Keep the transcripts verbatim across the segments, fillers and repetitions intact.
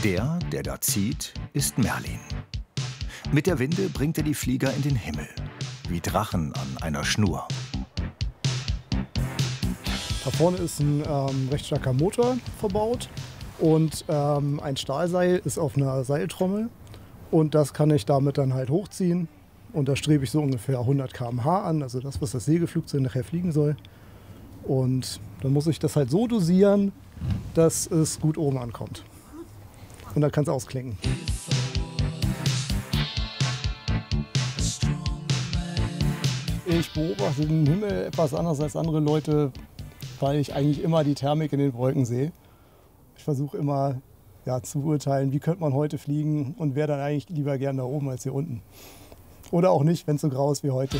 Der, der da zieht, ist Merlin. Mit der Winde bringt er die Flieger in den Himmel, wie Drachen an einer Schnur. Da vorne ist ein ähm, recht starker Motor verbaut und ähm, ein Stahlseil ist auf einer Seiltrommel und das kann ich damit dann halt hochziehen und da strebe ich so ungefähr hundert Kilometer pro Stunde an, also das, was das Segelflugzeug nachher fliegen soll. Und dann muss ich das halt so dosieren, dass es gut oben ankommt. Und dann kann es ausklinken. Ich beobachte den Himmel etwas anders als andere Leute, weil ich eigentlich immer die Thermik in den Wolken sehe. Ich versuche immer ja, zu beurteilen, wie könnte man heute fliegen und wäre dann eigentlich lieber gern da oben als hier unten. Oder auch nicht, wenn es so grau ist wie heute.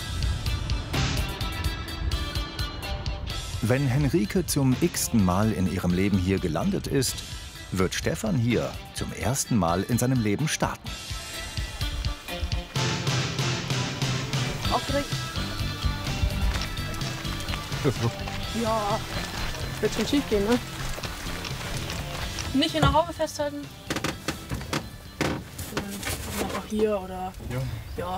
Wenn Henrike zum x-ten Mal in ihrem Leben hier gelandet ist, wird Stefan hier zum ersten Mal in seinem Leben starten. Aufgeregt? Ja, wird schon schief gehen, ne? Nicht in der Haube festhalten. Dann einfach hier oder. Ja. ja.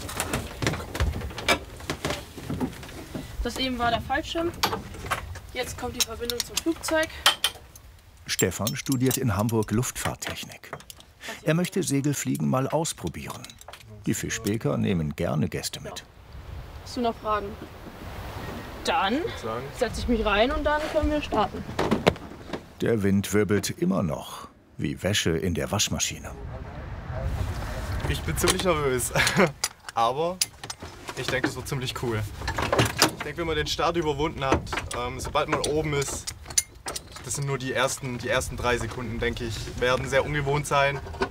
Das eben war der Fallschirm. Jetzt kommt die Verbindung zum Flugzeug. Stefan studiert in Hamburg Luftfahrttechnik. Er möchte Segelfliegen mal ausprobieren. Die Fischbeker nehmen gerne Gäste mit. Hast du noch Fragen? Dann setze ich mich rein und dann können wir starten. Der Wind wirbelt immer noch, wie Wäsche in der Waschmaschine. Ich bin ziemlich nervös, aber ich denke, das wird ziemlich cool. Ich denke, wenn man den Start überwunden hat, ähm, sobald man oben ist, das sind nur die ersten, die ersten drei Sekunden, denke ich, werden sehr ungewohnt sein.